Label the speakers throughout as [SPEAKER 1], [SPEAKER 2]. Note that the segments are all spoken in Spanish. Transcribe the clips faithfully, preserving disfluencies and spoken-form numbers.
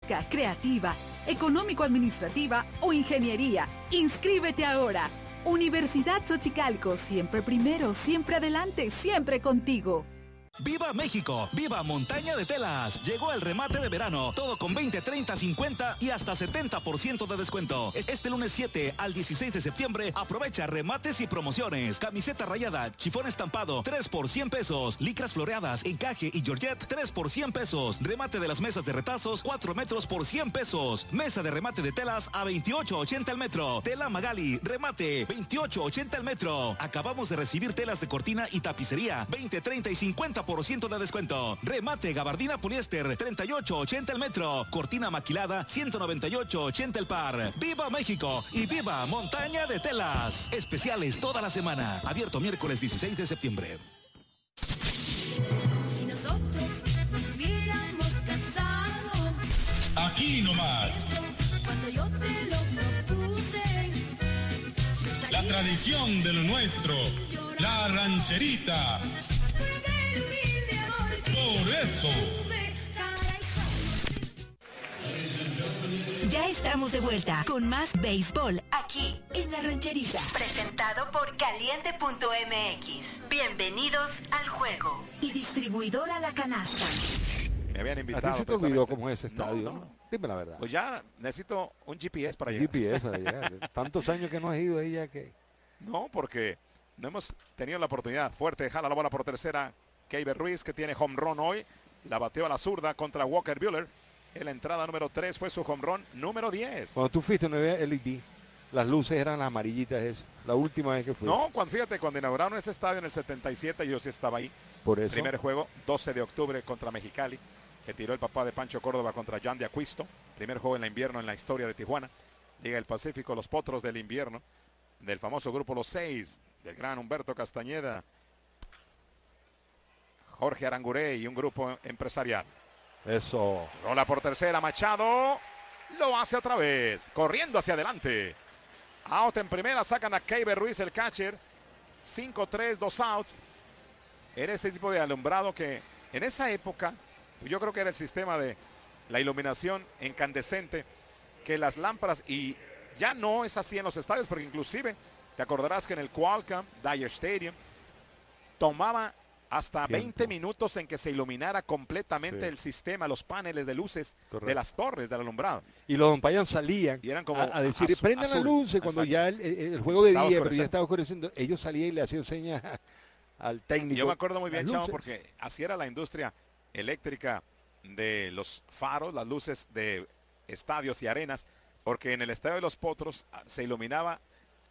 [SPEAKER 1] tecnológica, creativa, económico-administrativa o ingeniería. ¡Inscríbete ahora! Universidad Xochicalco, siempre primero, siempre adelante, siempre contigo.
[SPEAKER 2] ¡Viva México! ¡Viva Montaña de Telas! Llegó el remate de verano, todo con veinte, treinta, cincuenta y hasta setenta por ciento de descuento. Este lunes siete al dieciséis de septiembre, aprovecha remates y promociones. Camiseta rayada, chifón estampado, tres por cien pesos. Licras floreadas, encaje y georgette, tres por cien pesos. Remate de las mesas de retazos, cuatro metros por cien pesos. Mesa de remate de telas a veintiocho ochenta el metro. Tela Magali, remate, veintiocho ochenta el metro. Acabamos de recibir telas de cortina y tapicería, veinte, treinta y cincuenta por ciento de descuento. Remate gabardina poliéster, treinta y ocho ochenta el metro. Cortina maquilada, ciento noventa y ocho ochenta el par. ¡Viva México! Y ¡viva Montaña de Telas! Especiales toda la semana. Abierto miércoles dieciséis de septiembre.
[SPEAKER 3] Si nosotros nos hubiéramos casado,
[SPEAKER 4] aquí nomás.
[SPEAKER 3] Cuando yo te lo propuse,
[SPEAKER 4] la tradición de lo nuestro, la rancherita. Por eso.
[SPEAKER 5] Ya estamos de vuelta con más béisbol aquí en La Rancherita.
[SPEAKER 6] Presentado por caliente punto m x. Bienvenidos al juego.
[SPEAKER 5] Y distribuidora La Canasta.
[SPEAKER 7] Me habían invitado.
[SPEAKER 8] ¿A ti se te olvidó cómo es ese estadio?
[SPEAKER 7] No, no.
[SPEAKER 8] ¿no? Dime la verdad.
[SPEAKER 7] Pues ya necesito un G P S para llegar.
[SPEAKER 8] G P S para llegar. Tantos años que no has ido ahí ya que...
[SPEAKER 7] No, porque no hemos tenido la oportunidad. Fuerte, jala la bola por tercera. Keiber Ruiz, que tiene home run hoy. La bateó a la zurda contra Walker Buehler. En la entrada número tres fue su home run número diez.
[SPEAKER 8] Cuando tú fuiste no había L E D. Las luces eran las amarillitas esas. La última vez que fui.
[SPEAKER 7] No, cuando, fíjate, cuando inauguraron ese estadio en el setenta y siete, yo sí estaba ahí.
[SPEAKER 8] Por eso.
[SPEAKER 7] Primer juego, doce de octubre contra Mexicali, que tiró el papá de Pancho Córdoba contra Jan de Aquisto. Primer juego en la invierno en la historia de Tijuana. Liga del Pacífico, los Potros del invierno. Del famoso grupo Los Seis, del gran Humberto Castañeda, Jorge Aranguré y un grupo empresarial.
[SPEAKER 8] Eso.
[SPEAKER 7] Rola por tercera, Machado. Lo hace otra vez. Corriendo hacia adelante. Out en primera, sacan a Keiber Ruiz, el catcher. cinco tres, dos outs. Era ese tipo de alumbrado que en esa época, yo creo que era el sistema de la iluminación incandescente, que las lámparas, y ya no es así en los estadios, porque inclusive te acordarás que en el Qualcomm Dyer Stadium tomaba hasta
[SPEAKER 8] Tiempo.
[SPEAKER 7] veinte minutos en que se iluminara completamente
[SPEAKER 8] Sí.
[SPEAKER 7] el sistema, los paneles de luces
[SPEAKER 8] Correcto.
[SPEAKER 7] de las torres del alumbrado.
[SPEAKER 8] Y los umpires salían
[SPEAKER 7] Y eran como
[SPEAKER 8] a, a decir,
[SPEAKER 7] azul-
[SPEAKER 8] prendan las
[SPEAKER 7] azul.
[SPEAKER 8] luces cuando
[SPEAKER 7] Exacto.
[SPEAKER 8] ya el, el- el juego de
[SPEAKER 7] Estaba
[SPEAKER 8] día, pero ya
[SPEAKER 7] oscureciendo.
[SPEAKER 8] estaba oscureciendo. Ellos salían y le hacían señas al técnico.
[SPEAKER 7] Yo me acuerdo muy bien,
[SPEAKER 8] Las
[SPEAKER 7] Chavo,
[SPEAKER 8] luces.
[SPEAKER 7] porque así era la industria eléctrica de los faros, las luces de estadios y arenas, porque en el estadio de los Potros ah, se iluminaba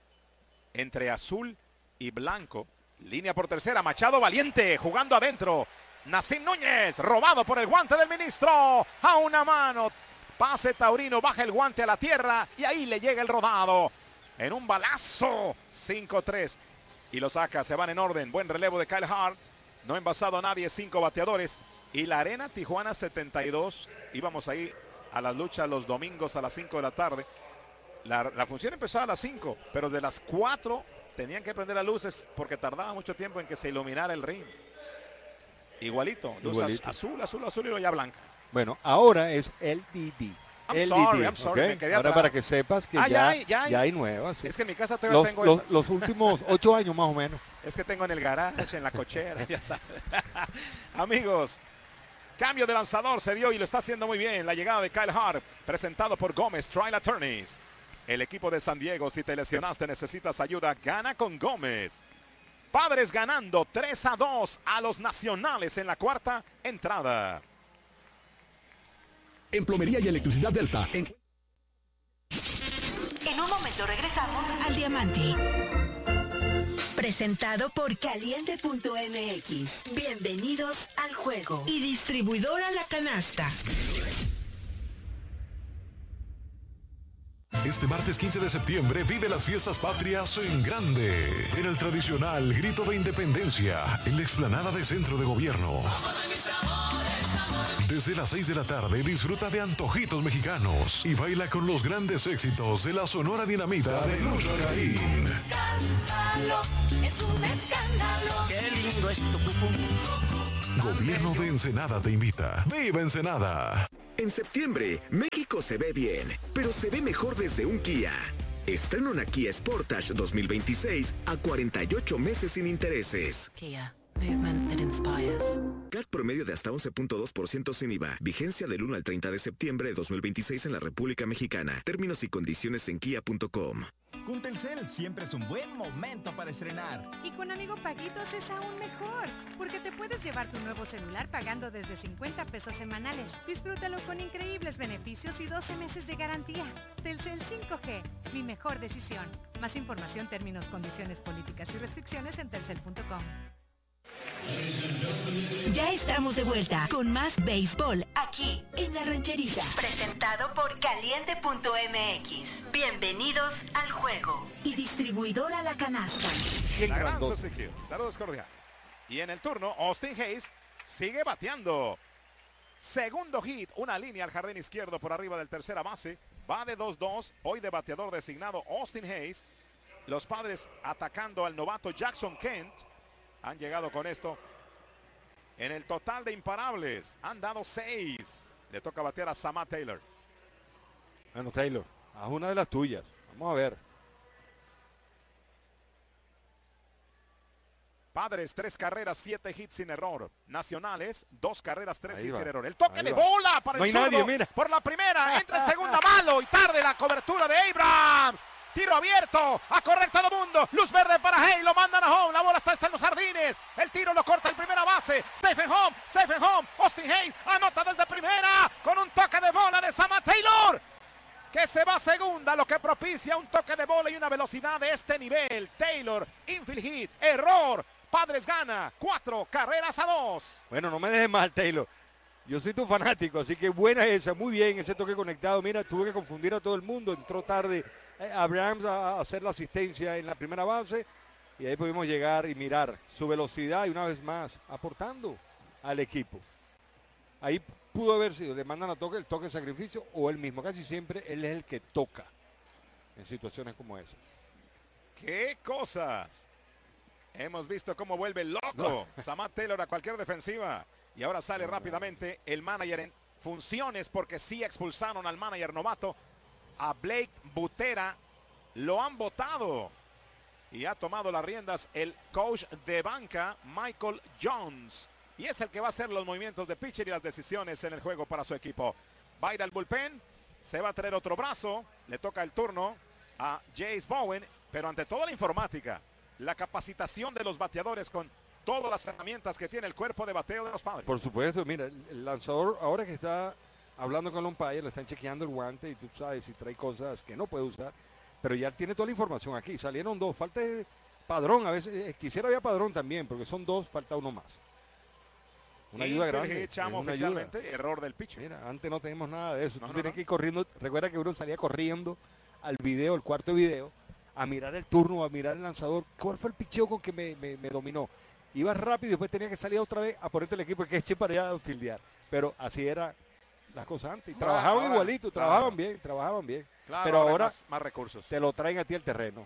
[SPEAKER 7] entre azul y blanco. Línea por tercera, Machado valiente, jugando adentro. Nacim Núñez, robado por el guante del ministro. A una mano, pase taurino, baja el guante a la tierra y ahí le llega el rodado. En un balazo, cinco tres. Y lo saca, se van en orden. Buen relevo de Kyle Hart. No ha envasado a nadie, cinco bateadores. Y la arena Tijuana setenta y dos. Íbamos ahí a las luchas los domingos a las cinco de la tarde. La, la función empezaba a las cinco, pero de las cuatro tenían que prender las luces porque tardaba mucho tiempo en que se iluminara el ring. Igualito, luz
[SPEAKER 8] Igualito.
[SPEAKER 7] az- azul, azul, azul y luego ya blanca.
[SPEAKER 8] Bueno, ahora es L E D.
[SPEAKER 7] I'm
[SPEAKER 8] L E D,
[SPEAKER 7] sorry, I'm sorry,
[SPEAKER 8] ¿ok?
[SPEAKER 7] me quedé
[SPEAKER 8] Ahora
[SPEAKER 7] atrás.
[SPEAKER 8] para que sepas que
[SPEAKER 7] Ah,
[SPEAKER 8] ya,
[SPEAKER 7] ya hay, ya hay.
[SPEAKER 8] hay nuevas. sí.
[SPEAKER 7] Es que en mi casa todavía
[SPEAKER 8] los,
[SPEAKER 7] tengo
[SPEAKER 8] los-
[SPEAKER 7] esas.
[SPEAKER 8] los últimos ocho años más o menos.
[SPEAKER 7] Es que tengo en el garage, en la cochera, ya sabes. Amigos, cambio de lanzador se dio y lo está haciendo muy bien. La llegada de Kyle Hart, presentado por Gómez Trial Attorneys. El equipo de San Diego, si te lesionaste, necesitas ayuda, gana con Gómez. Padres ganando tres a dos a los Nacionales en la cuarta entrada.
[SPEAKER 9] En Plomería y Electricidad Delta. En...
[SPEAKER 5] En un momento regresamos al Diamante. Presentado por caliente punto m x. Bienvenidos al juego. Y distribuidora La Canasta.
[SPEAKER 10] Este martes quince de septiembre vive las fiestas patrias en grande. En el tradicional Grito de Independencia, en la explanada de Centro de Gobierno. Desde las seis de la tarde disfruta de antojitos mexicanos y baila con los grandes éxitos de la Sonora Dinamita de Lucho Alcaín.
[SPEAKER 3] escándalo, es un escándalo.
[SPEAKER 2] Qué lindo es tu pupú.
[SPEAKER 10] Gobierno de Ensenada te invita. ¡Viva Ensenada!
[SPEAKER 11] En septiembre, México se ve bien, pero se ve mejor desde un Kia. Estrena una Kia Sportage dos mil veintiséis a cuarenta y ocho meses sin intereses.
[SPEAKER 12] Kia, movement that inspires.
[SPEAKER 11] C A T promedio de hasta once punto dos por ciento sin I V A. Vigencia del uno al treinta de septiembre de dos mil veintiséis en la República Mexicana. Términos y condiciones en kia punto com.
[SPEAKER 13] Con Telcel siempre es un buen momento para estrenar.
[SPEAKER 14] Y con Amigo Paguitos es aún mejor, porque te puedes llevar tu nuevo celular pagando desde cincuenta pesos semanales. Disfrútalo con increíbles beneficios y doce meses de garantía. Telcel cinco G, mi mejor decisión. Más información, términos, condiciones, políticas y restricciones en telcel punto com.
[SPEAKER 5] Ya estamos de vuelta con más béisbol aquí en La Rancherita.
[SPEAKER 6] Presentado por caliente punto m x. Bienvenidos al juego.
[SPEAKER 5] Y distribuidora La Canasta.
[SPEAKER 7] La gran Suzy Q. Saludos cordiales. Y en el turno, Austin Hayes sigue bateando. Segundo hit, una línea al jardín izquierdo por arriba del tercera base. Va de dos dos. Hoy de bateador designado Austin Hayes. Los Padres atacando al novato Jackson Kent. Han llegado con esto. En el total de imparables, han dado seis. Le toca batear a Samad Taylor.
[SPEAKER 8] Bueno, Taylor, haz una de las tuyas. Vamos a ver.
[SPEAKER 7] Padres, tres carreras, siete hits sin error. Nacionales, dos carreras, tres
[SPEAKER 8] Ahí
[SPEAKER 7] hits
[SPEAKER 8] va.
[SPEAKER 7] sin error. El toque
[SPEAKER 8] Ahí
[SPEAKER 7] de
[SPEAKER 8] va.
[SPEAKER 7] bola para
[SPEAKER 8] No
[SPEAKER 7] el
[SPEAKER 8] hay
[SPEAKER 7] zurdo.
[SPEAKER 8] nadie, mira.
[SPEAKER 7] Por la primera, entra en segunda, malo y tarde la cobertura de Abrams. Tiro abierto, a correr todo el mundo. Luz verde para Hay, lo mandan a home. La bola está, está en los jardines. El tiro lo corta en primera base. Safe and home, safe and home. Austin Hayes anota desde primera con un toque de bola de Samad Taylor, que se va a segunda, lo que propicia un toque de bola y una velocidad de este nivel. Taylor, infield hit, error. Padres gana, cuatro carreras a dos.
[SPEAKER 8] Bueno, no me dejes mal, Taylor. Yo soy tu fanático, así que buena esa, muy bien ese toque conectado. Mira, tuve que confundir a todo el mundo. Entró tarde eh, Abrams a hacer la asistencia en la primera base y ahí pudimos llegar y mirar su velocidad y una vez más aportando al equipo. Ahí pudo haber sido, le mandan a toque el toque de sacrificio o él mismo. Casi siempre él es el que toca en situaciones como esa.
[SPEAKER 7] ¡Qué cosas! Hemos visto cómo vuelve loco Samad Taylor a cualquier defensiva. Y ahora sale rápidamente el manager en funciones porque sí expulsaron al manager novato, a Blake Butera. Lo han votado y ha tomado las riendas el coach de banca, Michael Jones. Y es el que va a hacer los movimientos de pitcher y las decisiones en el juego para su equipo. Va a ir al bullpen, se va a traer otro brazo, le toca el turno a Jace Bowen, pero ante toda la informática, la capacitación de los bateadores con todas las herramientas que tiene el cuerpo de bateo de los Padres.
[SPEAKER 8] Por supuesto, mira, el lanzador ahora que está hablando con el umpire, le están chequeando el guante y tú sabes si trae cosas que no puede usar, pero ya tiene toda la información aquí. Salieron dos, falta de Padrón, a veces eh, quisiera había Padrón también, porque son dos, falta uno más. Una ayuda grande.
[SPEAKER 7] Echamos
[SPEAKER 8] una
[SPEAKER 7] oficialmente
[SPEAKER 8] ayuda.
[SPEAKER 7] Error del pitcher.
[SPEAKER 8] Mira, antes no tenemos nada de eso.
[SPEAKER 7] No,
[SPEAKER 8] Tú
[SPEAKER 7] no,
[SPEAKER 8] tienes
[SPEAKER 7] no.
[SPEAKER 8] que ir corriendo. Recuerda que uno salía corriendo al video, el cuarto video, a mirar el turno, a mirar el lanzador. ¿Cuál fue el picheo con que me, me, me dominó? Iba rápido y después tenía que salir otra vez a ponerte el equipo que eche para allá a fildear. Pero así era las cosas antes. Y trabajaban
[SPEAKER 7] ahora,
[SPEAKER 8] igualito,
[SPEAKER 7] claro.
[SPEAKER 8] trabajaban bien, trabajaban bien.
[SPEAKER 7] Claro,
[SPEAKER 8] pero
[SPEAKER 7] ahora
[SPEAKER 8] ahora
[SPEAKER 7] más, más recursos.
[SPEAKER 8] te lo traen a ti el terreno.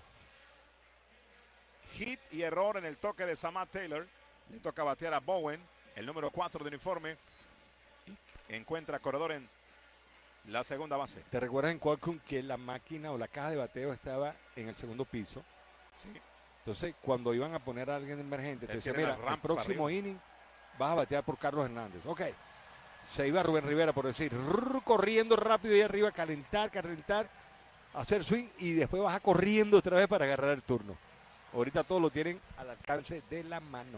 [SPEAKER 7] Hit y error en el toque de Samad Taylor. Le toca batear a Bowen, el número cuatro de uniforme. Y encuentra corredor en la segunda base.
[SPEAKER 8] ¿Te recuerdas en Qualcomm que la máquina o la caja de bateo estaba en el segundo piso?
[SPEAKER 7] Sí.
[SPEAKER 8] Entonces, cuando iban a poner a alguien emergente, te
[SPEAKER 7] Él
[SPEAKER 8] decía,
[SPEAKER 7] tiene
[SPEAKER 8] mira,
[SPEAKER 7] las
[SPEAKER 8] el
[SPEAKER 7] rampas para
[SPEAKER 8] próximo
[SPEAKER 7] arriba.
[SPEAKER 8] inning vas a batear por Carlos Hernández. Ok. Se iba Rubén Rivera, por decir, rrr, corriendo rápido ahí arriba, calentar, calentar, hacer swing y después baja corriendo otra vez para agarrar el turno. Ahorita todos lo tienen al alcance de la mano.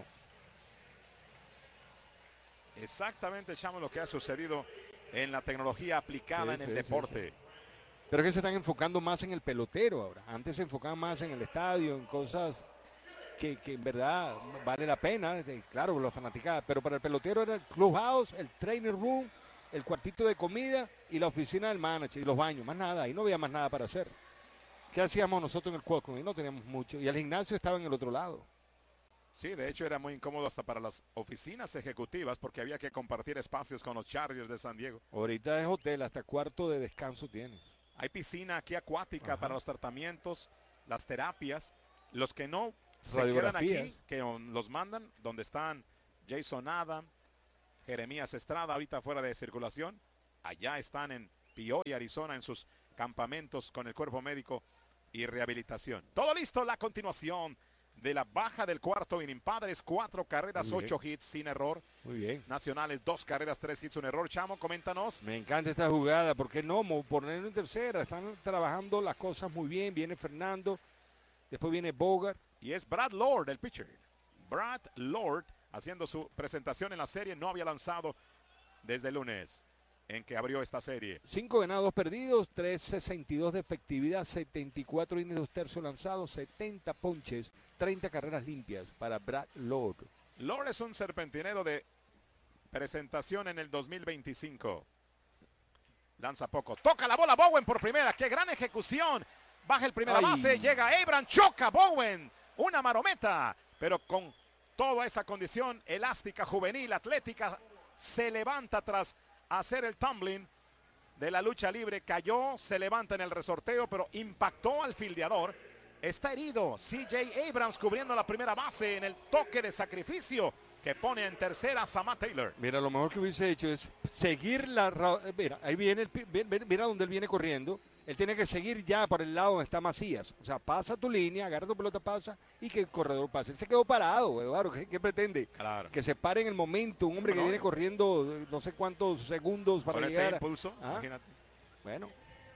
[SPEAKER 7] Exactamente, Chamo, lo que ha sucedido en la tecnología aplicada
[SPEAKER 8] Sí,
[SPEAKER 7] en el
[SPEAKER 8] sí, sí,
[SPEAKER 7] deporte.
[SPEAKER 8] sí. Pero es que se están enfocando más en el pelotero ahora. Antes se enfocaban más en el estadio, en cosas que, que en verdad vale la pena, de- claro, la fanaticada. Pero para el pelotero era el clubhouse, el trainer room, el cuartito de comida y la oficina del manager y los baños. Más nada, ahí no había más nada para hacer. ¿Qué hacíamos nosotros en el Qualcomm? Y no teníamos mucho. Y el gimnasio estaba en el otro lado.
[SPEAKER 7] Sí, de hecho era muy incómodo hasta para las oficinas ejecutivas porque había que compartir espacios con los Chargers de San Diego.
[SPEAKER 8] Ahorita es hotel, hasta cuarto de descanso tienes.
[SPEAKER 7] Hay piscina aquí acuática
[SPEAKER 8] Ajá.
[SPEAKER 7] para los tratamientos, las terapias. Los que no se quedan
[SPEAKER 8] Radiografías.
[SPEAKER 7] aquí, que um, los mandan donde están Jason Adam, Jeremías Estrada, ahorita fuera de circulación. Allá están en Peoria, Arizona, en sus campamentos con el cuerpo médico y rehabilitación. Todo listo, la continuación de la baja del cuarto inning. Padres, cuatro carreras, ocho hits sin error.
[SPEAKER 8] Muy bien.
[SPEAKER 7] Nacionales, dos carreras, tres hits, un error. Chamo, coméntanos.
[SPEAKER 8] Me encanta esta jugada, ¿por qué no? Ponerlo en tercera, están trabajando las cosas muy bien. Viene Fernando, después viene Bogart.
[SPEAKER 7] Y es Brad Lord, el pitcher. Brad Lord haciendo su presentación en la serie. No había lanzado desde el lunes en que abrió esta serie.
[SPEAKER 8] Cinco ganados, dos perdidos, tres sesenta y dos de efectividad, setenta y cuatro innings, dos tercios lanzados, setenta ponches, treinta carreras limpias para Brad Lord.
[SPEAKER 7] Lord es un serpentinero de presentación en el dos mil veinticinco. Lanza poco. Toca la bola Bowen por primera. ¡Qué gran ejecución! Baja el primera
[SPEAKER 8] Ay.
[SPEAKER 7] base. Llega Abrams. Choca Bowen. Una marometa. Pero con toda esa condición elástica, juvenil, atlética, se levanta tras hacer el tumbling de la lucha libre. Cayó, se levanta en el resorteo, pero impactó al fildeador. Está herido C J Abrams cubriendo la primera base en el toque de sacrificio que pone en tercera a Samad Taylor.
[SPEAKER 8] Mira, lo mejor que hubiese hecho es seguir la... ra- Mira, ahí viene, el, pi- ven- ven- mira donde él viene corriendo. Él tiene que seguir ya por el lado donde está Macías. O sea, pasa tu línea, agarra tu pelota, pasa y que el corredor pase. Él se quedó parado, Eduardo. ¿Qué, qué pretende?
[SPEAKER 7] Claro.
[SPEAKER 8] Que se pare en el momento. Un hombre
[SPEAKER 7] Bueno,
[SPEAKER 8] que viene corriendo eh, no sé cuántos segundos para
[SPEAKER 7] Con ese
[SPEAKER 8] llegar. a-
[SPEAKER 7] impulso,
[SPEAKER 8] Ah,
[SPEAKER 7] imagínate.
[SPEAKER 8] Bueno.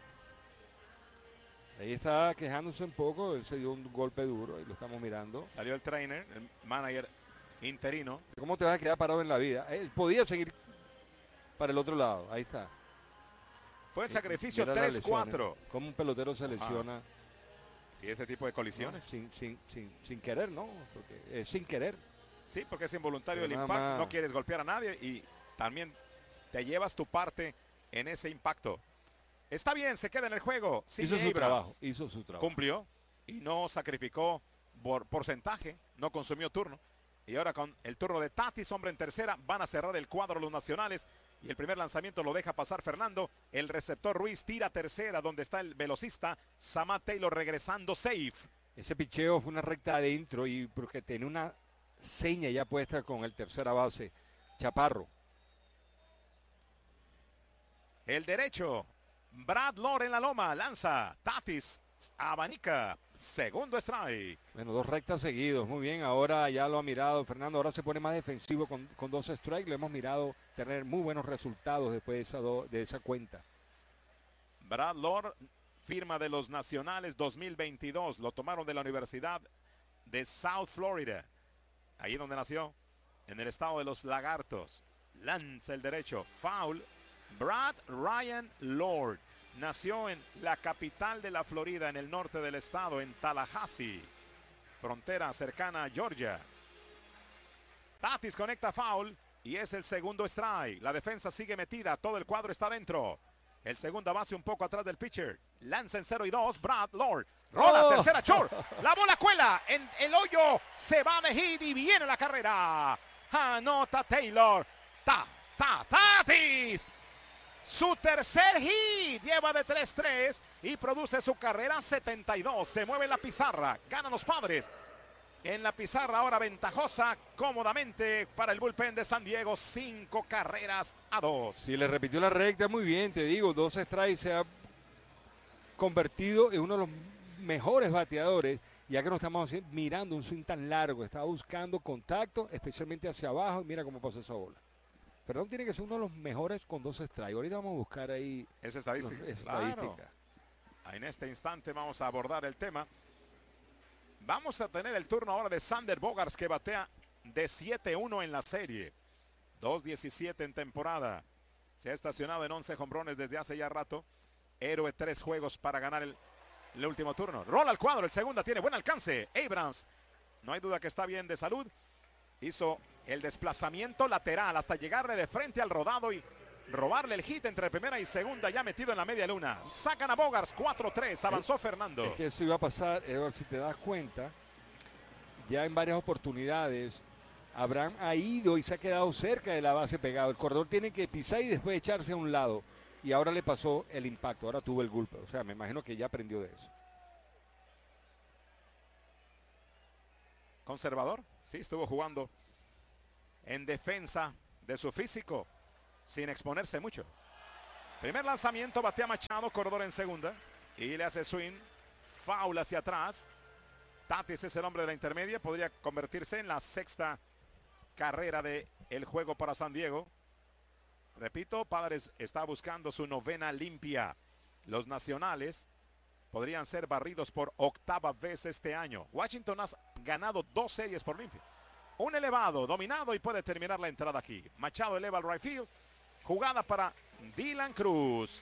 [SPEAKER 8] Ahí está quejándose un poco. Él se dio un golpe duro y lo estamos mirando.
[SPEAKER 7] Salió el trainer, el manager interino.
[SPEAKER 8] ¿Cómo te vas a quedar parado en la vida? Él podía seguir para el otro lado. Ahí está.
[SPEAKER 7] Fue el sacrificio
[SPEAKER 8] Mira las
[SPEAKER 7] tres
[SPEAKER 8] lesiones.
[SPEAKER 7] cuatro.
[SPEAKER 8] Cómo un pelotero se lesiona.
[SPEAKER 7] Sí, ese tipo de colisiones.
[SPEAKER 8] No, sin, sin, sin, sin querer, ¿no? Porque, eh, sin querer.
[SPEAKER 7] Sí, porque es involuntario
[SPEAKER 8] Pero
[SPEAKER 7] el
[SPEAKER 8] nada
[SPEAKER 7] impacto.
[SPEAKER 8] más.
[SPEAKER 7] No quieres golpear a nadie y también te llevas tu parte en ese impacto. Está bien, se queda en el juego. C J
[SPEAKER 8] Hizo su
[SPEAKER 7] Abrams
[SPEAKER 8] trabajo. Hizo su trabajo.
[SPEAKER 7] Cumplió y no sacrificó por porcentaje, no consumió turno. Y ahora con el turno de Tatis, hombre en tercera, van a cerrar el cuadro los nacionales. Y el primer lanzamiento lo deja pasar Fernando. El receptor Ruiz tira a tercera, donde está el velocista Samad Taylor regresando safe.
[SPEAKER 8] Ese picheo fue una recta adentro y porque tenía una seña ya puesta con el tercera base, Chaparro.
[SPEAKER 7] El derecho, Brad Lord en la loma, lanza, Tatis, abanica, segundo strike.
[SPEAKER 8] Bueno, dos rectas seguidos, muy bien, ahora ya lo ha mirado Fernando, ahora se pone más defensivo con, con dos strikes, lo hemos mirado tener muy buenos resultados después de esa, do- de esa cuenta.
[SPEAKER 7] Brad Lord, firma de los Nacionales dos mil veintidós, lo tomaron de la Universidad de South Florida, ahí donde nació, en el estado de los Lagartos. Lanza el derecho, foul. Brad Ryan Lord nació en la capital de la Florida, en el norte del estado, en Tallahassee, frontera cercana a Georgia. Tatis conecta foul y es el segundo strike. La defensa sigue metida, todo el cuadro está dentro. El segunda base un poco atrás del pitcher. Lanza en cero y dos, Brad Lord. Rola,
[SPEAKER 8] Oh.
[SPEAKER 7] tercera, short. La bola cuela en el hoyo. Se va de hit y viene la carrera. Anota Taylor. Ta, ta, Tatis. Su tercer hit, lleva de tres tres y produce su carrera setenta y dos. Se mueve la pizarra, ganan los Padres. En la pizarra ahora ventajosa cómodamente para el bullpen de San Diego. Cinco carreras a dos.
[SPEAKER 8] Si le repitió la recta, muy bien, te digo, dos strikes, se ha convertido en uno de los mejores bateadores, ya que no estamos haci- mirando un swing tan largo, estaba buscando contacto, especialmente hacia abajo, y mira cómo pasó esa bola. Perdón, tiene que ser uno de los mejores con dos strikes. Ahorita vamos a buscar ahí
[SPEAKER 7] Esa estadística.
[SPEAKER 8] los-
[SPEAKER 7] Claro.
[SPEAKER 8] estadística.
[SPEAKER 7] En este instante vamos a abordar el tema. Vamos a tener el turno ahora de Sander Bogaerts, que batea de siete uno en la serie. dos diecisiete en temporada. Se ha estacionado en once jonrones desde hace ya rato. Héroe, tres juegos para ganar el, el último turno. Rola al cuadro, el segundo tiene buen alcance. Abrams, no hay duda que está bien de salud. Hizo el desplazamiento lateral hasta llegarle de frente al rodado y robarle el hit entre primera y segunda, ya metido en la media luna. Sacan a Bogaerts, cuatro tres, avanzó Fernando.
[SPEAKER 8] Es que eso iba a pasar, Edward, si te das cuenta, ya en varias oportunidades, Abraham ha ido y se ha quedado cerca de la base pegado. El corredor tiene que pisar y después echarse a un lado. Y ahora le pasó el impacto, ahora tuvo el golpe. O sea, me imagino que ya aprendió de eso.
[SPEAKER 7] Conservador, sí, estuvo jugando en defensa de su físico, sin exponerse mucho. Primer lanzamiento, batea Machado, corredor en segunda. Y le hace swing, foul hacia atrás. Tatis es el hombre de la intermedia. Podría convertirse en la sexta carrera del juego para San Diego. Repito, Padres está buscando su novena limpia. Los nacionales podrían ser barridos por octava vez este año. Washington ha ganado dos series por limpio. Un elevado, dominado y puede terminar la entrada aquí. Machado eleva al right field. Jugada para Dylan Cruz.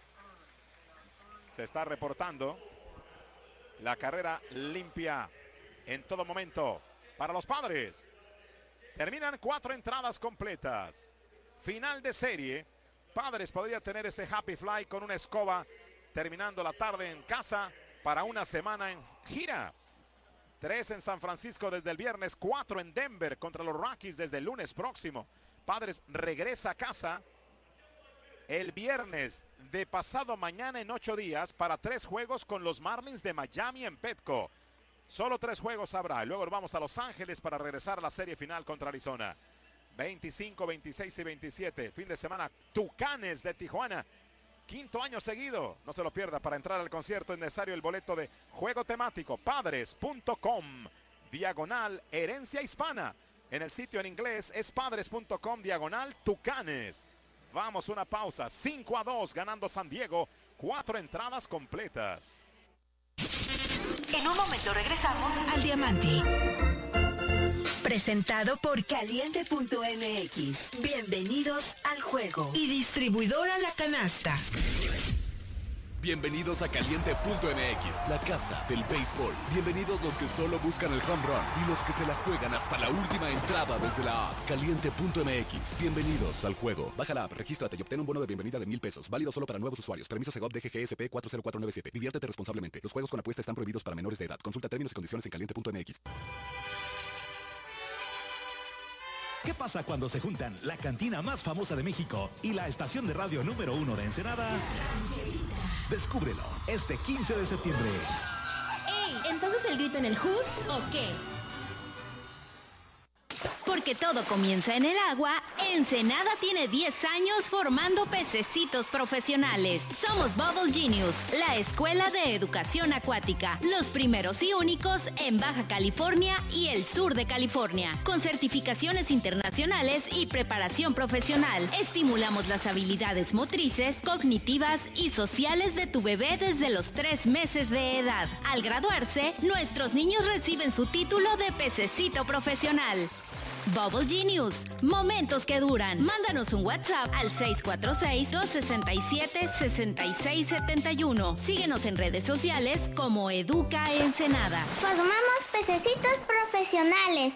[SPEAKER 7] Se está reportando la carrera limpia en todo momento para los Padres. Terminan cuatro entradas completas. Final de serie. Padres podría tener ese happy fly con una escoba terminando la tarde en casa para una semana en gira. Tres en San Francisco desde el viernes, cuatro en Denver contra los Rockies desde el lunes próximo. Padres regresa a casa el viernes de pasado mañana en ocho días para tres juegos con los Marlins de Miami en Petco. Solo tres juegos habrá y luego vamos a Los Ángeles para regresar a la serie final contra Arizona. veinticinco, veintiséis y veintisiete. Fin de semana, Tucanes de Tijuana. Quinto año seguido. No se lo pierda. Para entrar al concierto es necesario el boleto de juego temático. Padres punto com diagonal herencia hispana. En el sitio en inglés es padres punto com diagonal Tucanes. Vamos una pausa. cinco a dos ganando San Diego. Cuatro entradas completas.
[SPEAKER 6] En un momento regresamos
[SPEAKER 5] al Diamante. Presentado por Caliente punto M X. Bienvenidos al juego. Y distribuidora La Canasta.
[SPEAKER 15] Bienvenidos a Caliente punto M X, la casa del béisbol. Bienvenidos los que solo buscan el home run y los que se la juegan hasta la última entrada desde la app. Caliente punto M X. Bienvenidos al juego. Baja la app, regístrate y obtén un bono de bienvenida de mil pesos. Válido solo para nuevos usuarios. Permiso Segov D G G S P cuatro cero cuatro nueve siete. Diviértete responsablemente. Los juegos con apuesta están prohibidos para menores de edad. Consulta términos y condiciones en Caliente punto M X.
[SPEAKER 2] ¿Qué pasa cuando se juntan la cantina más famosa de México y la estación de radio número uno de Ensenada? Descúbrelo este quince de septiembre.
[SPEAKER 16] ¡Ey! ¿Entonces el grito en el Who's o qué? Porque todo comienza en el agua, Ensenada tiene diez años formando pececitos profesionales. Somos Bubble Genius, la escuela de educación acuática. Los primeros y únicos en Baja California y el sur de California. Con certificaciones internacionales y preparación profesional. Estimulamos las habilidades motrices, cognitivas y sociales de tu bebé desde los tres meses de edad. Al graduarse, nuestros niños reciben su título de pececito profesional. Bubble Genius, momentos que duran. Mándanos un WhatsApp al seis cuatro seis, dos seis siete, seis seis siete uno. Síguenos en redes sociales como Educa Ensenada.
[SPEAKER 17] Formamos pececitos profesionales.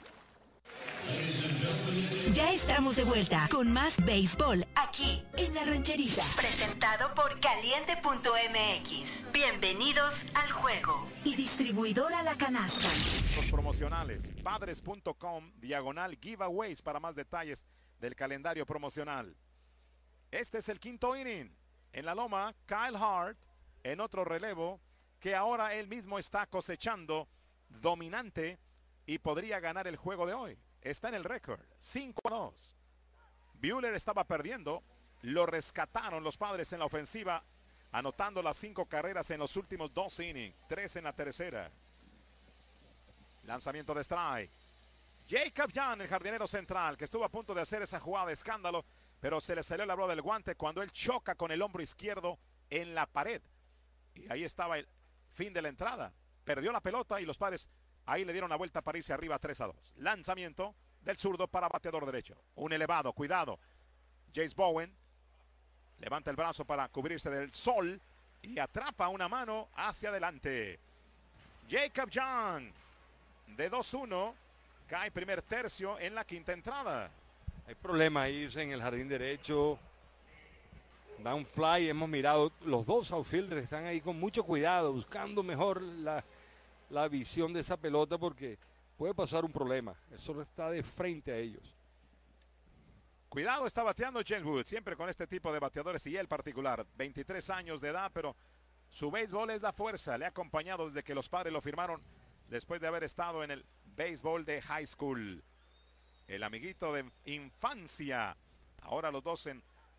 [SPEAKER 5] Ya estamos de vuelta con más béisbol
[SPEAKER 6] aquí
[SPEAKER 5] en La Rancherita.
[SPEAKER 6] Presentado por Caliente punto M X. Bienvenidos al juego.
[SPEAKER 5] Y distribuidora La Canasta.
[SPEAKER 7] Los promocionales. Padres punto com diagonal giveaways para más detalles del calendario promocional. Este es el quinto inning. En la loma, Kyle Hart en otro relevo que ahora él mismo está cosechando dominante y podría ganar el juego de hoy. Está en el récord, cinco a dos. Buehler estaba perdiendo, lo rescataron los Padres en la ofensiva, anotando las cinco carreras en los últimos dos innings, tres en la tercera. Lanzamiento de strike. Jacob Young, el jardinero central, que estuvo a punto de hacer esa jugada de escándalo, pero se le salió la bola del guante cuando él choca con el hombro izquierdo en la pared. Y ahí estaba el fin de la entrada. Perdió la pelota y los Padres ahí le dieron la vuelta para irse arriba tres a dos. Lanzamiento del zurdo para bateador derecho. Un elevado, cuidado. Jace Bowen levanta el brazo para cubrirse del sol y atrapa una mano hacia adelante. Jacob Young de dos uno cae primer tercio en la quinta entrada.
[SPEAKER 8] Hay problemas ahí en el jardín derecho. Da un fly, hemos mirado, los dos outfielders están ahí con mucho cuidado, buscando mejor la... la visión de esa pelota porque puede pasar un problema. Eso está de frente a ellos.
[SPEAKER 7] Cuidado, está bateando Jen Wood, siempre con este tipo de bateadores y él particular. veintitrés años de edad, pero su béisbol es la fuerza. Le ha acompañado desde que los Padres lo firmaron después de haber estado en el béisbol de high school. El amiguito de infancia. Ahora los dos en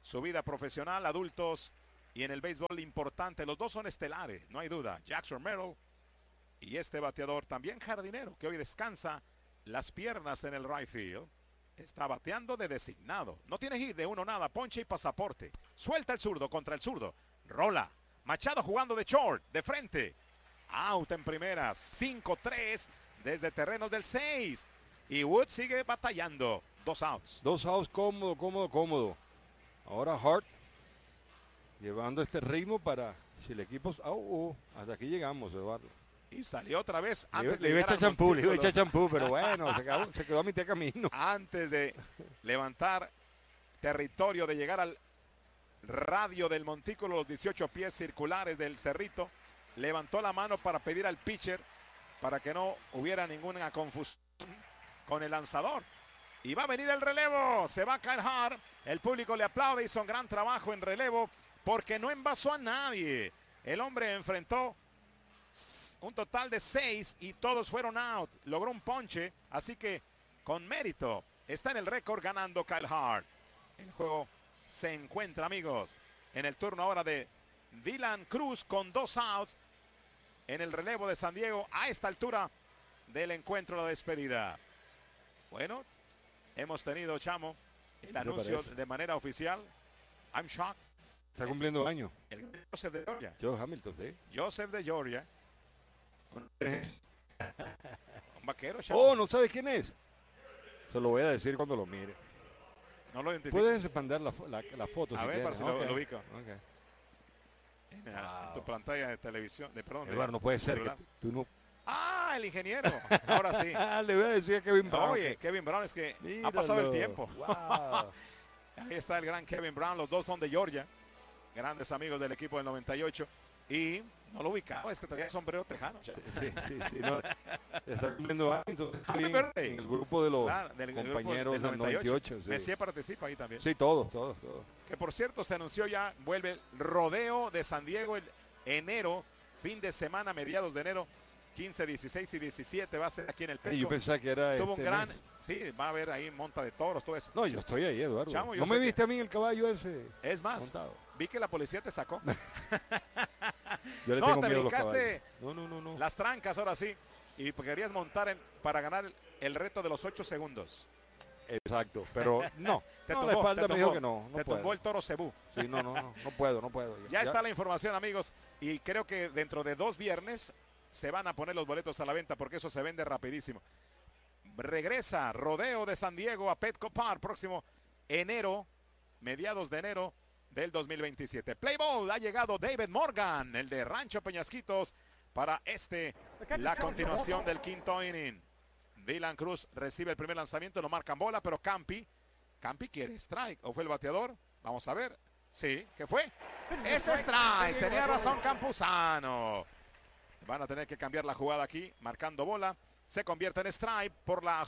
[SPEAKER 7] su vida profesional, adultos y en el béisbol importante. Los dos son estelares, no hay duda. Jackson Merrill y este bateador también jardinero que hoy descansa las piernas en el right field. Está bateando de designado. No tiene hit de uno nada, ponche y pasaporte. Suelta el zurdo contra el zurdo. Rola. Machado jugando de short, de frente. Out en primera. cinco tres desde terrenos del seis. Y Wood sigue batallando. Dos outs.
[SPEAKER 8] Dos outs cómodo, cómodo, cómodo. Ahora Hart llevando este ritmo para si el equipo... Oh, oh, hasta aquí llegamos, Eduardo.
[SPEAKER 7] Y salió otra vez.
[SPEAKER 8] Antes le, le iba a echar champú, le iba a echar champú, pero bueno, se quedó, se quedó a mitad de camino.
[SPEAKER 7] Antes de levantar territorio, de llegar al radio del montículo, los dieciocho pies circulares del cerrito, levantó la mano para pedir al pitcher para que no hubiera ninguna confusión con el lanzador. Y va a venir el relevo, se va Kyle Hart, el público le aplaude, hizo un gran trabajo en relevo porque no envasó a nadie. El hombre enfrentó un total de seis y todos fueron out. Logró un ponche, así que con mérito está en el récord ganando Kyle Hart. El juego se encuentra, amigos, en el turno ahora de Dylan Cruz con dos outs en el relevo de San Diego a esta altura del encuentro, la despedida. Bueno, hemos tenido, Chamo, el anuncio de manera oficial. I'm shocked.
[SPEAKER 8] Está cumpliendo año.
[SPEAKER 7] El Joseph de Georgia.
[SPEAKER 8] Joe Hamilton, sí.
[SPEAKER 7] Joseph de Georgia. Un vaquero, Chamo.
[SPEAKER 8] Oh, ¿no sabes quién es? Se lo voy a decir cuando lo mire.
[SPEAKER 7] No lo identifico.
[SPEAKER 8] Puedes expandir la, la, la foto.
[SPEAKER 7] A
[SPEAKER 8] si
[SPEAKER 7] ver,
[SPEAKER 8] quieres.
[SPEAKER 7] para si
[SPEAKER 8] Okay.
[SPEAKER 7] lo, lo ubico.
[SPEAKER 8] Okay.
[SPEAKER 7] Mira,
[SPEAKER 8] Wow.
[SPEAKER 7] en tu pantalla de televisión. De, perdón, de
[SPEAKER 8] Eduardo, no puede ser que
[SPEAKER 7] celular.
[SPEAKER 8] tú, tú no...
[SPEAKER 7] Ah, el ingeniero. Ahora sí.
[SPEAKER 8] Le voy a decir a Kevin Brown.
[SPEAKER 7] Oye, Kevin Brown, es que
[SPEAKER 8] Míralo.
[SPEAKER 7] ha pasado el tiempo.
[SPEAKER 8] Wow.
[SPEAKER 7] Ahí está el gran Kevin Brown. Los dos son de Georgia. Grandes amigos del equipo del noventa y ocho. Y no lo ubicaba. Es que traía sombrero tejano.
[SPEAKER 8] Sí, sí, sí. No, está cumpliendo años.
[SPEAKER 7] Happy
[SPEAKER 8] En,
[SPEAKER 7] birthday.
[SPEAKER 8] en el grupo de los
[SPEAKER 7] Claro, del grupo
[SPEAKER 8] compañeros
[SPEAKER 7] del
[SPEAKER 8] del noventa y ocho. Sí,
[SPEAKER 7] Messier participa ahí también.
[SPEAKER 8] sí, todos, todos, todos.
[SPEAKER 7] Que por cierto se anunció ya, vuelve el rodeo de San Diego el enero, fin de semana, mediados de enero, quince, dieciséis y diecisiete va a ser aquí en el Petco.
[SPEAKER 8] Yo pensaba que era
[SPEAKER 7] Tuvo
[SPEAKER 8] este
[SPEAKER 7] un gran,
[SPEAKER 8] mes.
[SPEAKER 7] sí, va a haber ahí monta de toros, todo eso.
[SPEAKER 8] No, yo estoy ahí, Eduardo.
[SPEAKER 7] Chamo, yo
[SPEAKER 8] ¿No me
[SPEAKER 7] sé que-
[SPEAKER 8] viste a mí en el caballo ese?
[SPEAKER 7] Es más,
[SPEAKER 8] montado?
[SPEAKER 7] vi que la policía te sacó.
[SPEAKER 8] Yo le
[SPEAKER 7] No,
[SPEAKER 8] tengo
[SPEAKER 7] te
[SPEAKER 8] miedo a los
[SPEAKER 7] brincaste
[SPEAKER 8] caballos. No, no, no, no.
[SPEAKER 7] las trancas ahora sí, y querías montar en- para ganar el, el reto de los ocho segundos.
[SPEAKER 8] Exacto, pero no.
[SPEAKER 7] Te
[SPEAKER 8] no,
[SPEAKER 7] tumbó,
[SPEAKER 8] la espalda
[SPEAKER 7] te
[SPEAKER 8] me dijo
[SPEAKER 7] tumbó,
[SPEAKER 8] que no, no
[SPEAKER 7] te
[SPEAKER 8] puedo.
[SPEAKER 7] tumbó el toro cebú.
[SPEAKER 8] Sí, no, no, no, no puedo, no puedo.
[SPEAKER 7] Ya está la información, amigos, y creo que dentro de dos viernes se van a poner los boletos a la venta porque eso se vende rapidísimo. Regresa Rodeo de San Diego a Petco Park próximo enero, mediados de enero del dos mil veintisiete. Play ball, ha llegado David Morgan, el de Rancho Peñasquitos, para este, la continuación del quinto inning. Dylan Cruz recibe el primer lanzamiento, lo marcan bola, pero Campi, Campi quiere strike, ¿o fue el bateador? Vamos a ver. Sí, ¿qué fue? Es strike, tenía razón Campuzano. Van a tener que cambiar la jugada aquí, marcando bola. Se convierte en strike por la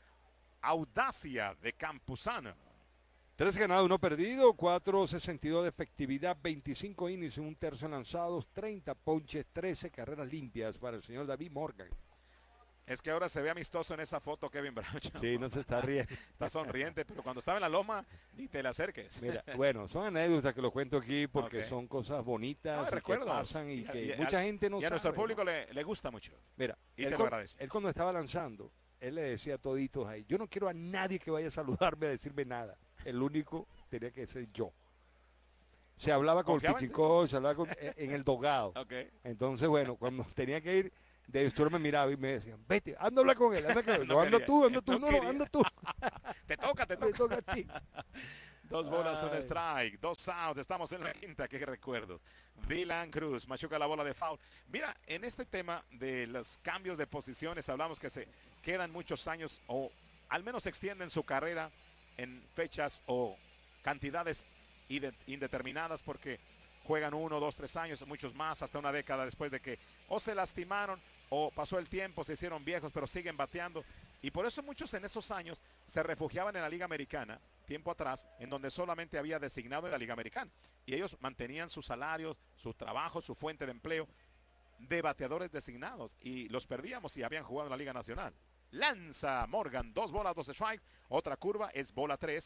[SPEAKER 7] audacia de Campuzano.
[SPEAKER 8] Tres ganados, uno perdido, cuatro sesenta y dos de efectividad, veinticinco innings, un tercio lanzados, treinta ponches, trece carreras limpias para el señor David Morgan.
[SPEAKER 7] Es que ahora se ve amistoso en esa foto Kevin Brown.
[SPEAKER 8] Sí, no se está riendo.
[SPEAKER 7] Está sonriente, pero cuando estaba en la loma, ni te le acerques.
[SPEAKER 8] Mira, bueno, son anécdotas que lo cuento aquí porque
[SPEAKER 7] Ok.
[SPEAKER 8] son cosas bonitas
[SPEAKER 7] No,
[SPEAKER 8] y que
[SPEAKER 7] recuerdos.
[SPEAKER 8] pasan y
[SPEAKER 7] Y-
[SPEAKER 8] que
[SPEAKER 7] y-
[SPEAKER 8] mucha
[SPEAKER 7] al-
[SPEAKER 8] gente no
[SPEAKER 7] y
[SPEAKER 8] sabe.
[SPEAKER 7] a nuestro
[SPEAKER 8] ¿no?
[SPEAKER 7] público le, le gusta mucho.
[SPEAKER 8] Mira,
[SPEAKER 7] Y
[SPEAKER 8] él,
[SPEAKER 7] te lo
[SPEAKER 8] cu-
[SPEAKER 7] agradece.
[SPEAKER 8] él cuando estaba lanzando, él le decía a toditos ahí, yo no quiero a nadie que vaya a saludarme, a decirme nada. El único tenía que ser yo. Se hablaba con el
[SPEAKER 7] ¿Confiaba en ti?
[SPEAKER 8] pichicó, se hablaba con- en en el dogado.
[SPEAKER 7] Ok.
[SPEAKER 8] Entonces, bueno, cuando tenía que ir, de Stur me miraba y me decían, vete, anda a hablar con él, anda con él.
[SPEAKER 7] No
[SPEAKER 8] No, anda
[SPEAKER 7] quería,
[SPEAKER 8] tú, anda
[SPEAKER 7] no
[SPEAKER 8] tú, no, no,
[SPEAKER 7] quería.
[SPEAKER 8] anda tú.
[SPEAKER 7] Te toca, te
[SPEAKER 8] Te
[SPEAKER 7] toca.
[SPEAKER 8] toca a ti.
[SPEAKER 7] Dos bolas, un
[SPEAKER 8] Ay.
[SPEAKER 7] strike, dos outs, estamos en la quinta, qué recuerdos. Dylan Cruz machuca la bola de foul. Mira, en este tema de los cambios de posiciones, hablamos que se quedan muchos años o al menos extienden su carrera en fechas o cantidades inde- indeterminadas porque juegan uno, dos, tres años, muchos más, hasta una década después de que o se lastimaron o pasó el tiempo, se hicieron viejos, pero siguen bateando. Y por eso muchos en esos años se refugiaban en la Liga Americana, tiempo atrás, en donde solamente había designado en la Liga Americana. Y ellos mantenían sus salarios, su trabajo, su fuente de empleo de bateadores designados. Y los perdíamos si habían jugado en la Liga Nacional. Lanza Morgan, dos bolas, dos strikes. Otra curva es bola tres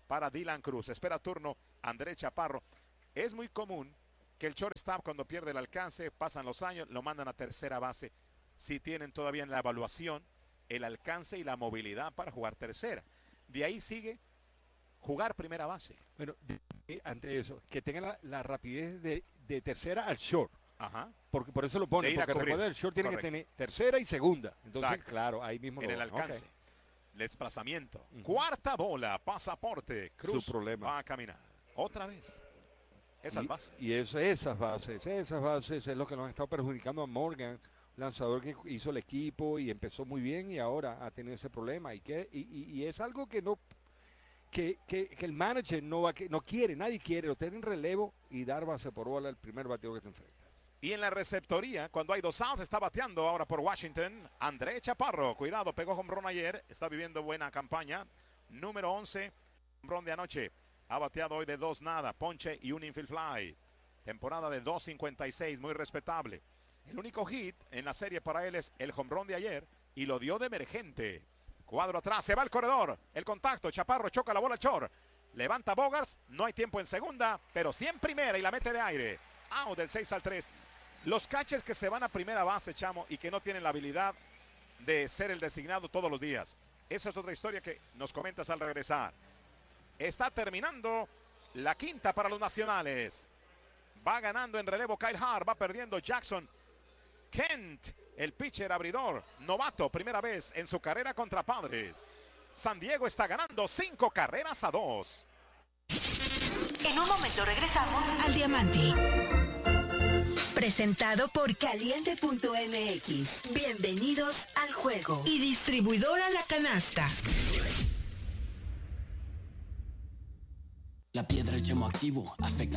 [SPEAKER 7] para Dylan Cruz. Espera turno Andrés Chaparro. Es muy común que el shortstop cuando pierde el alcance, pasan los años, lo mandan a tercera base. Si tienen todavía en la evaluación el alcance y la movilidad para jugar tercera. De ahí sigue jugar primera base.
[SPEAKER 8] Bueno, de, de, ante eso, que tenga la, la rapidez de, de tercera al short.
[SPEAKER 7] Ajá.
[SPEAKER 8] Porque por eso lo ponen, porque recuerda el short tiene Correcto. que tener tercera y segunda. Entonces,
[SPEAKER 7] Exacto.
[SPEAKER 8] claro, ahí mismo
[SPEAKER 7] en
[SPEAKER 8] lo
[SPEAKER 7] el alcance.
[SPEAKER 8] Okay.
[SPEAKER 7] Desplazamiento. Uh-huh. Cuarta bola, pasaporte. Cruz
[SPEAKER 8] Su problema.
[SPEAKER 7] va a caminar. Otra vez. Esas
[SPEAKER 8] y,
[SPEAKER 7] bases.
[SPEAKER 8] Y eso, esas bases, esas bases es lo que nos ha estado perjudicando a Morgan, lanzador que hizo el equipo y empezó muy bien y ahora ha tenido ese problema. Y que y, y, y es algo que no que, que, que el manager no va que no quiere, nadie quiere, lo tiene en relevo y dar base por bola al primer bateo que te enfrenta.
[SPEAKER 7] Y en la receptoría, cuando hay dos outs, está bateando ahora por Washington, Andrés Chaparro. Cuidado, pegó home run ayer, está viviendo buena campaña. Número once, home run de anoche. Ha bateado hoy de dos nada, ponche y un infield fly. Temporada de dos cincuenta y seis, muy respetable. El único hit en la serie para él es el home run de ayer y lo dio de emergente. Cuadro atrás, se va el corredor. El contacto, Chaparro choca la bola al short. Levanta Bogaerts, no hay tiempo en segunda, pero sí en primera y la mete de aire. Out del seis al tres. Los catchers que se van a primera base, Chamo, y que no tienen la habilidad de ser el designado todos los días. Esa es otra historia que nos comentas al regresar. Está terminando la quinta para los nacionales. Va ganando en relevo Kyle Hart, va perdiendo Jackson Kent, el pitcher abridor, novato, primera vez en su carrera contra Padres. San Diego está ganando cinco carreras a dos.
[SPEAKER 6] En un momento regresamos
[SPEAKER 5] al Diamante. Presentado por Caliente punto M X. Bienvenidos al juego. Y distribuidora La Canasta.
[SPEAKER 18] La piedra, el yemo activo, afecta